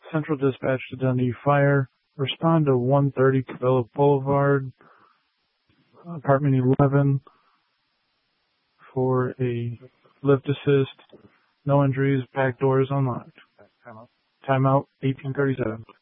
Central Dispatch to Dundee Fire. Respond to 130 Cabela Boulevard, apartment 11, for a lift assist. No injuries, back doors unlocked. Timeout 1837.